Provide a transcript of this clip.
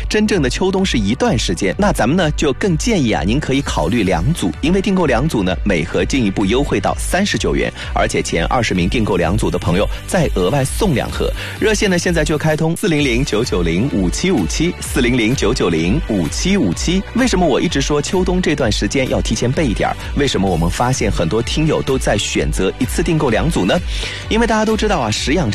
真正的秋冬是一段时间，那咱们呢就更建议您可以考虑2组，因为订购2组呢，每盒进一步优惠到39元，而且前20名订购2组的朋友再额外送2盒。热线呢现在就开通400-990-5757，400-990-5757。为什么我一直说秋冬这段时间要提前备一点？为什么我们发现很多听友都在选择一次订购2组呢？因为大家都知道啊，食养